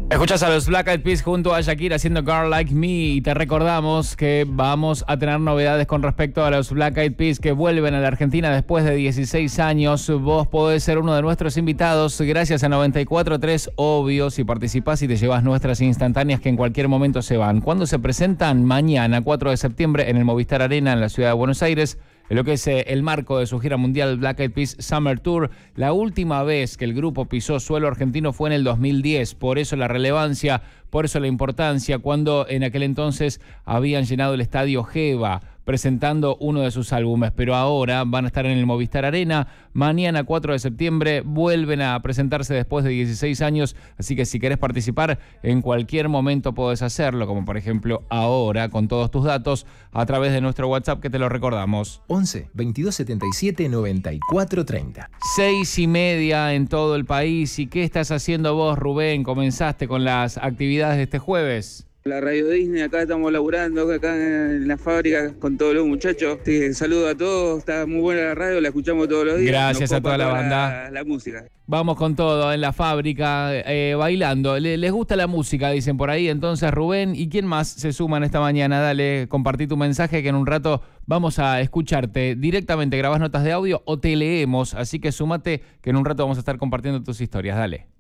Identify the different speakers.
Speaker 1: Escuchas a los Black Eyed Peas junto a Shakira haciendo Girl Like Me y te recordamos que vamos a tener novedades con respecto a los Black Eyed Peas que vuelven a la Argentina después de 16 años. Vos podés ser uno de nuestros invitados gracias a 94.3, obvio, si participás y te llevas nuestras instantáneas que en cualquier momento se van. ¿Cuándo se presentan? Mañana, 4 de septiembre, en el Movistar Arena en la ciudad de Buenos Aires. En lo que es el marco de su gira mundial Black Eyed Peas Summer Tour. La última vez que el grupo pisó suelo argentino fue en el 2010, por eso la relevancia, por eso la importancia, cuando en aquel entonces habían llenado el estadio Geva presentando uno de sus álbumes, pero ahora van a estar en el Movistar Arena. Mañana 4 de septiembre vuelven a presentarse después de 16 años, así que si querés participar en cualquier momento podés hacerlo, como por ejemplo ahora con todos tus datos a través de nuestro WhatsApp que te lo recordamos.
Speaker 2: 11 22 77 94 30.
Speaker 1: 6:30 en todo el país. ¿Y qué estás haciendo vos, Rubén? ¿Comenzaste con las actividades de este jueves?
Speaker 3: La Radio Disney, acá estamos laburando, acá en la fábrica con todos los muchachos. Sí, saludo a todos, está muy buena la radio, la escuchamos todos los días.
Speaker 1: Gracias a toda la banda.
Speaker 3: La música.
Speaker 1: Vamos con todo en la fábrica, bailando. Les gusta la música, dicen por ahí. Entonces, Rubén, ¿y quién más se suman esta mañana? Dale, compartí tu mensaje que en un rato vamos a escucharte directamente. Grabás notas de audio o te leemos, así que súmate que en un rato vamos a estar compartiendo tus historias. Dale.